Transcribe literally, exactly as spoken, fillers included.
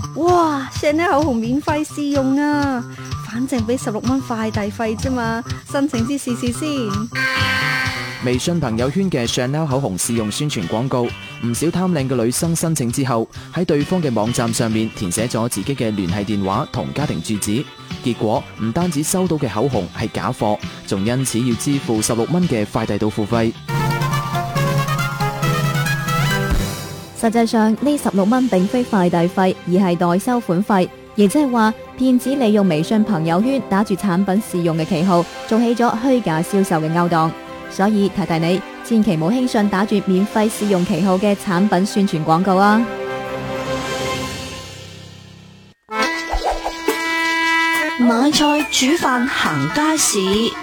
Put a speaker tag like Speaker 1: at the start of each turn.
Speaker 1: 哇 Chanel 口紅免費試用啊，反正俾十六蚊快遞費啫嘛，申請之試試先。
Speaker 2: 微信朋友圈嘅 Chanel 口紅試用宣傳廣告，唔少貪靚嘅女生申請之後，喺對方嘅網站上面填寫咗自己嘅聯繫電話同家庭住址，結果唔單止收到嘅口紅係假貨，仲因此要支付十六蚊嘅快遞到付費。
Speaker 3: 實際上呢十六蚊並非快遞費，而係代收款費，亦即係話騙子利用微信朋友圈打住產品試用嘅旗號，做起咗虛假銷售嘅勾當。所以提提你，千祈冇輕信打住免費試用旗號嘅產品宣傳廣告啊！
Speaker 4: 買菜煮飯行街市。